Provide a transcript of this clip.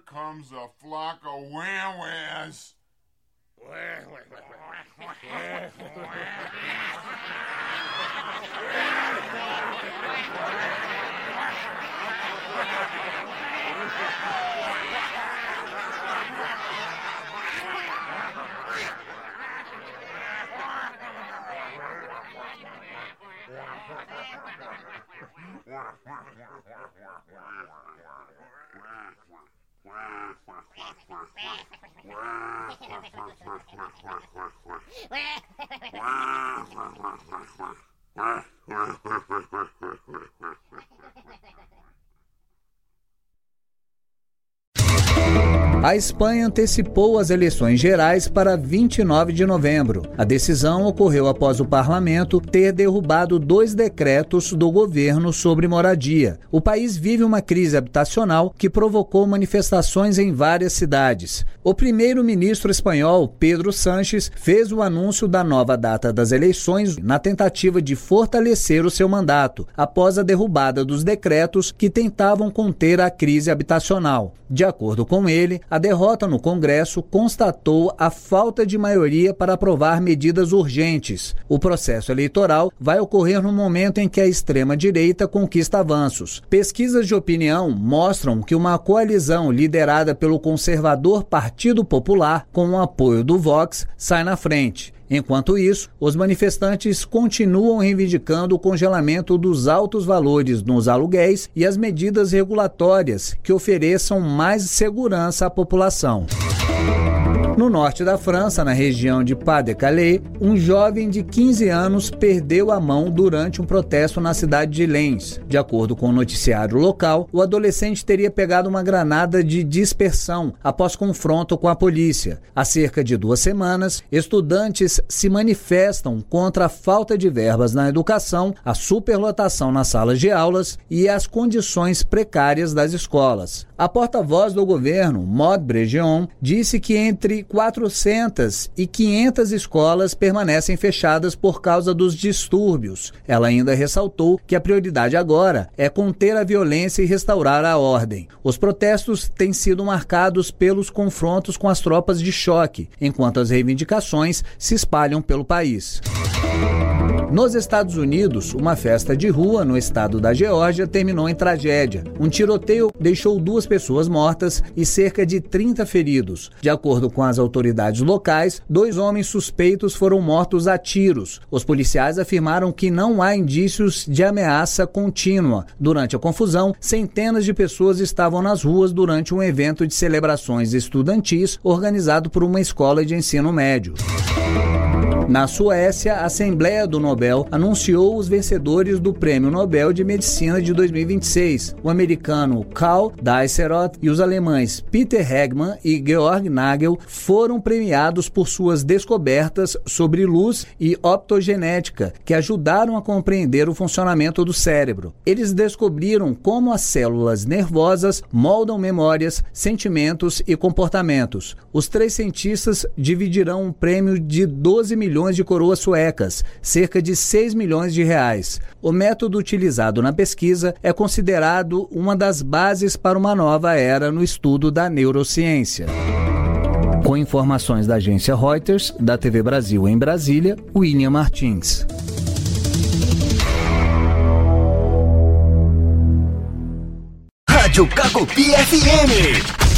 comes a flock of wham-whams. A Espanha antecipou as eleições gerais para 29 de novembro. A decisão ocorreu após o parlamento ter derrubado 2 decretos do governo sobre moradia. O país vive uma crise habitacional que provocou manifestações em várias cidades. O primeiro-ministro espanhol, Pedro Sánchez, fez o anúncio da nova data das eleições na tentativa de fortalecer o seu mandato, após a derrubada dos decretos que tentavam conter a crise habitacional. De acordo com ele, a derrota no Congresso constatou a falta de maioria para aprovar medidas urgentes. O processo eleitoral vai ocorrer no momento em que a extrema-direita conquista avanços. Pesquisas de opinião mostram que uma coalizão liderada pelo conservador Partido Popular, com o apoio do Vox, sai na frente. Enquanto isso, os manifestantes continuam reivindicando o congelamento dos altos valores nos aluguéis e as medidas regulatórias que ofereçam mais segurança à população. No norte da França, na região de Pas-de-Calais, um jovem de 15 anos perdeu a mão durante um protesto na cidade de Lens. De acordo com o noticiário local, o adolescente teria pegado uma granada de dispersão após confronto com a polícia. Há cerca de 2 semanas, estudantes se manifestam contra a falta de verbas na educação, a superlotação nas salas de aulas e as condições precárias das escolas. A porta-voz do governo, Maud Bregeon, disse que entre 400 e 500 escolas permanecem fechadas por causa dos distúrbios. Ela ainda ressaltou que a prioridade agora é conter a violência e restaurar a ordem. Os protestos têm sido marcados pelos confrontos com as tropas de choque, enquanto as reivindicações se espalham pelo país. Nos Estados Unidos, uma festa de rua no estado da Geórgia terminou em tragédia. Um tiroteio deixou 2 pessoas mortas e cerca de 30 feridos. De acordo com as autoridades locais, 2 homens suspeitos foram mortos a tiros. Os policiais afirmaram que não há indícios de ameaça contínua. Durante a confusão, centenas de pessoas estavam nas ruas durante um evento de celebrações estudantis organizado por uma escola de ensino médio. Na Suécia, a Assembleia do Nobel anunciou os vencedores do Prêmio Nobel de Medicina de 2026. O americano Karl Diceroth e os alemães Peter Hegmann e Georg Nagel foram premiados por suas descobertas sobre luz e optogenética, que ajudaram a compreender o funcionamento do cérebro. Eles descobriram como as células nervosas moldam memórias, sentimentos e comportamentos. Os 3 cientistas dividirão um prêmio de 12 milhões de coroas suecas, cerca de 6 milhões de reais. O método utilizado na pesquisa é considerado uma das bases para uma nova era no estudo da neurociência. Com informações da agência Reuters, da TV Brasil em Brasília, William Martins. Rádio Cacopi FM.